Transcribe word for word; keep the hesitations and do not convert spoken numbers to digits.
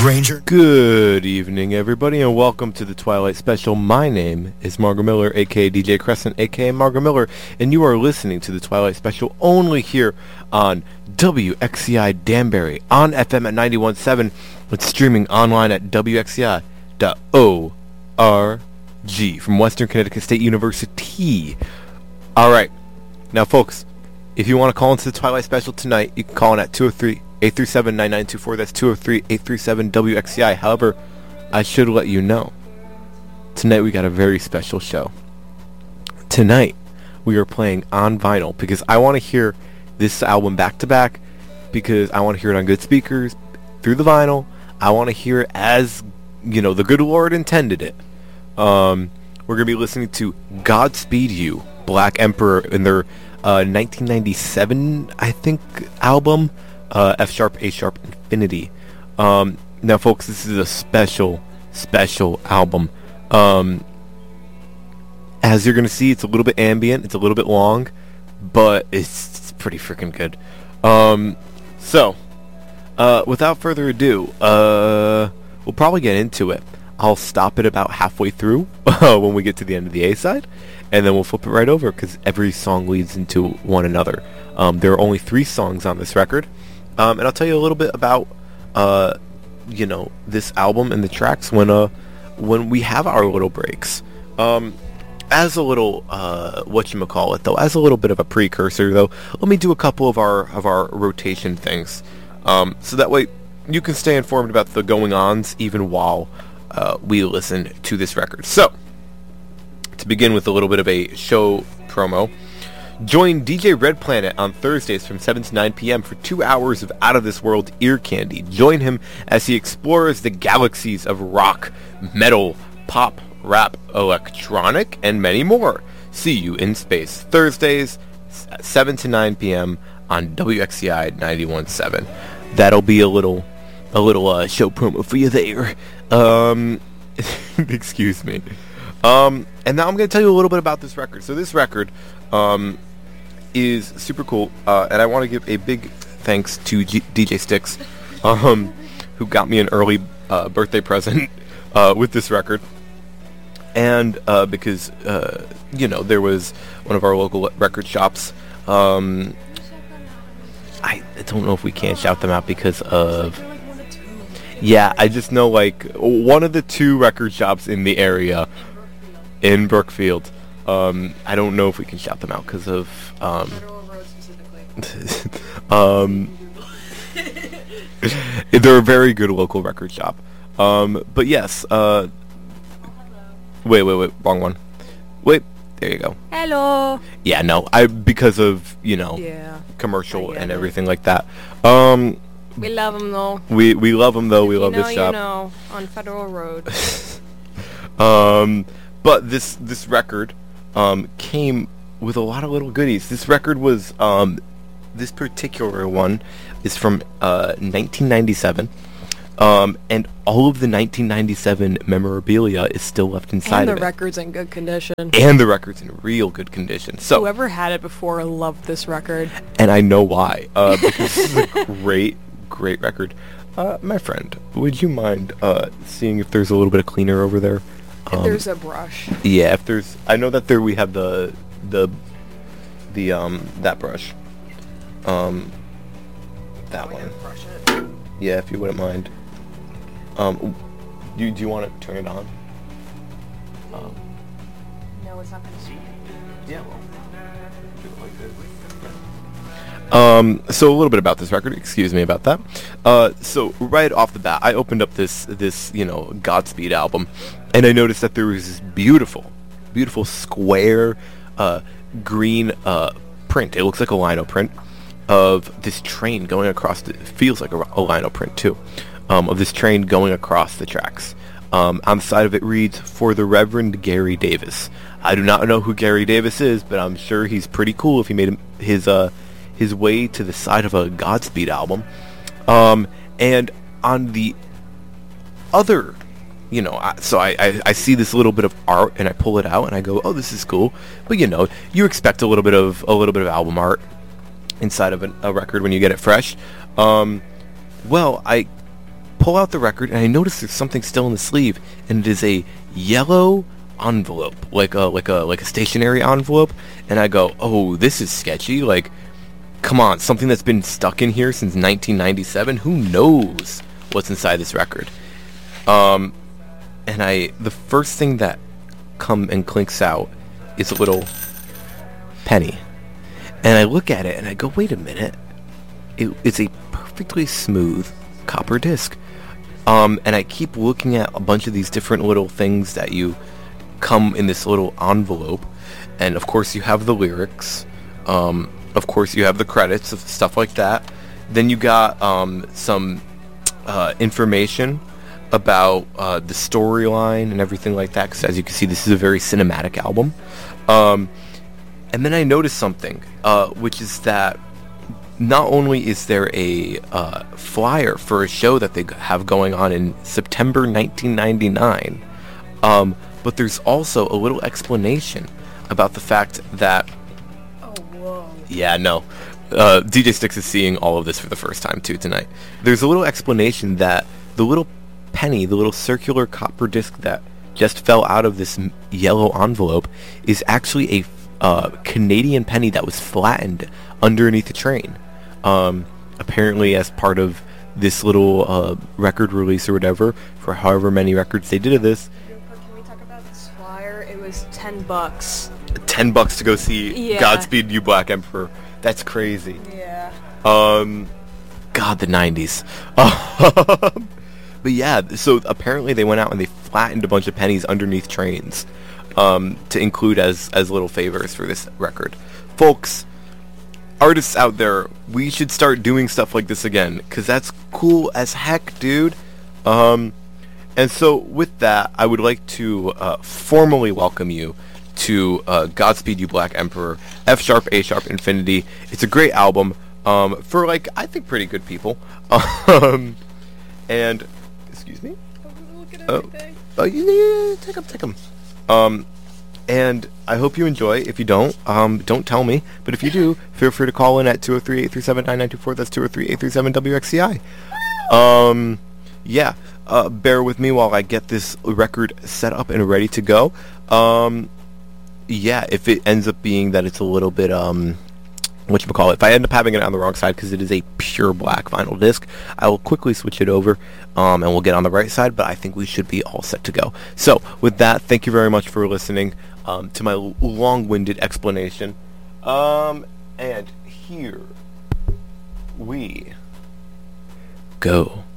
Granger. Good evening, everybody, and welcome to the Twilight Special. My name is Margot Miller, aka D J Crescent, aka Margot Miller, and you are listening to the Twilight Special only here on W X C I Danbury on F M at ninety-one point seven. It's streaming online at W X C I dot org from Western Connecticut State University. All right, now, folks, if you want to call into the Twilight Special tonight, you can call in at two oh three, eight three seven, nine nine two four. That's two oh three, eight three seven, W X C I. However, I should let you know, tonight we got a very special show. Tonight, we are playing on vinyl because I want to hear this album back to back, because I want to hear it on good speakers, through the vinyl. I want to hear it as, you know, the good Lord intended it. Um, we're going to be listening to Godspeed You, Black Emperor, in their uh, nineteen ninety-seven, I think, album, uh, F sharp, A sharp, Infinity. Um, now, folks, this is a special, special album. Um, as you're going to see, it's a little bit ambient, it's a little bit long, but it's, it's pretty freaking good. Um, so, uh, without further ado, uh, we'll probably get into it. I'll stop it about halfway through when we get to the end of the A-side, and then we'll flip it right over, because every song leads into one another. Um, there are only three songs on this record, um, and I'll tell you a little bit about, uh, you know, this album and the tracks when, uh, when we have our little breaks. Um, as a little, uh, whatchamacallit, though, as a little bit of a precursor, though, let me do a couple of our, of our rotation things, um, so that way you can stay informed about the going-ons even while Uh, we listen to this record. So, to begin with a little bit of a show promo, join D J Red Planet on Thursdays from seven to nine p.m. for two hours of out-of-this-world ear candy. Join him as he explores the galaxies of rock, metal, pop, rap, electronic, and many more. See you in space. Thursdays, seven to nine p.m. on W X C I ninety-one point seven. That'll be a little... a little uh, show promo for you there. Um, excuse me. Um, and now I'm going to tell you a little bit about this record. So this record um, is super cool, uh, and I want to give a big thanks to G- D J Sticks, um, who got me an early uh, birthday present uh, with this record. And uh, because, uh, you know, there was one of our local record shops. Um, I don't know if we can shout them out because of... Yeah, I just know, like, one of the two record shops in the area, in Brookfield, um, I don't know if we can shout them out because of, um... um... they're a very good local record shop. Um, but yes, uh... Wait, wait, wait, wrong one. Wait, there you go. Hello! Yeah, no, I, because of, you know, yeah, commercial and it. everything like that. Um... We love them, though. We we love them, though. If we love you know, this shop. You know, on Federal Road. um, but this this record um came with a lot of little goodies. This record was um, this particular one is from uh nineteen ninety-seven. Um, and all of the nineteen ninety-seven memorabilia is still left inside and of it. And the record's in good condition. And the record's in real good condition. So whoever had it before loved this record. And I know why. Uh, because this is a great. Great record. Uh, my friend, would you mind uh, seeing if there's a little bit of cleaner over there? If um, there's a brush. Yeah, if there's... I know that there we have the... The... The, um... That brush. Um... That one. Brush it. Yeah, if you wouldn't mind. Um... Do, do you want to turn it on? Um... No, it's not going to speak. Yeah, well... Do it like this. Um, so a little bit about this record, excuse me about that. Uh, so right off the bat, I opened up this, this, you know, Godspeed album, and I noticed that there was this beautiful, beautiful square, uh, green, uh, print. It looks like a lino print of this train going across the, it feels like a, a lino print too, um, of this train going across the tracks. Um, on the side of it reads, "For the Reverend Gary Davis." I do not know who Gary Davis is, but I'm sure he's pretty cool if he made his, uh, his way to the side of a Godspeed album. Um, and on the other, you know, I, so I, I, I see this little bit of art and I pull it out and I go, oh, this is cool. But you know, you expect a little bit of, a little bit of album art inside of an, a record when you get it fresh. Um, well, I pull out the record, and I notice there's something still in the sleeve, and it is a yellow envelope, like a like a like a stationary envelope. And I go, oh, this is sketchy. Like, come on, something that's been stuck in here since nineteen ninety-seven. Who knows what's inside this record? Um, and I the first thing that come and clinks out is a little penny, and I look at it and I go, wait a minute, it, it's a perfectly smooth copper disc. Um, and I keep looking at a bunch of these different little things that you come in this little envelope, and of course you have the lyrics, um, of course you have the credits of stuff like that. Then you got um, some uh, information about uh, the storyline and everything like that, because as you can see, this is a very cinematic album. Um, and then I noticed something, uh, which is that not only is there a uh, flyer for a show that they have going on in September nineteen ninety-nine, um, but there's also a little explanation about the fact that... Oh, whoa. Yeah, no. Uh, D J Sticks is seeing all of this for the first time, too, tonight. There's a little explanation that the little penny, the little circular copper disc that just fell out of this m- yellow envelope, is actually a uh, Canadian penny that was flattened underneath the train. Um, apparently as part of this little uh, record release or whatever, for however many records they did of this. Can we talk about this flyer? It was ten bucks. Ten bucks to go see Yeah. Godspeed You Black Emperor. That's crazy. Yeah. Um, God, the nineties. Um, but yeah, so apparently they went out and they flattened a bunch of pennies underneath trains, um, to include as, as little favors for this record. Folks, artists out there, we should start doing stuff like this again, because that's cool as heck, dude. Um, and so with that, I would like to uh, formally welcome you to uh, Godspeed You Black Emperor, F Sharp, A Sharp, Infinity. It's a great album, um, for, like, I think pretty good people. Um, and, excuse me? Look at Oh. everything. Oh, yeah, yeah, yeah, take them, take them. Um, and I hope you enjoy. If you don't, um, don't tell me. But if you do, feel free to call in at two oh three, eight three seven, nine nine two four. That's two oh three, eight three seven, W X C I. Um, yeah, uh, bear with me while I get this record set up and ready to go. Um, yeah, if it ends up being that it's a little bit, um, whatchamacallit, if I end up having it on the wrong side because it is a pure black vinyl disc, I will quickly switch it over, um, and we'll get on the right side, but I think we should be all set to go. So, with that, thank you very much for listening um, to my l- long-winded explanation. Um, and here we go.